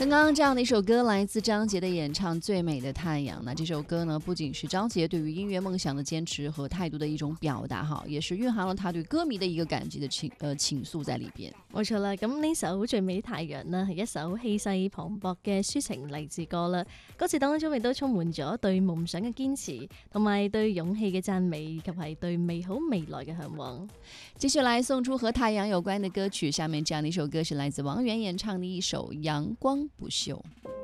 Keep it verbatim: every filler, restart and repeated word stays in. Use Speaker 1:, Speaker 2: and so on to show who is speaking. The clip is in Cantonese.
Speaker 1: 刚刚这样的一首歌来自张杰的演唱《最美的太阳》。那这首歌呢，不仅是張杰對於音樂夢想的堅持和態度的一種表達，哈，也是蘊含了他對歌迷的一個感激的情呃情愫在裏邊。
Speaker 2: 冇錯啦，咁呢首《最美的太陽》呢，係一首氣勢磅礴嘅抒情勵志歌啦。歌詞當中亦都充滿咗對夢想嘅堅持，同埋對勇氣嘅讚美，以及係對美好未來嘅向往。
Speaker 1: 繼續來送出和太陽有關的歌曲，下面這樣的一首歌是來自王源演唱的一首《陽光不朽》。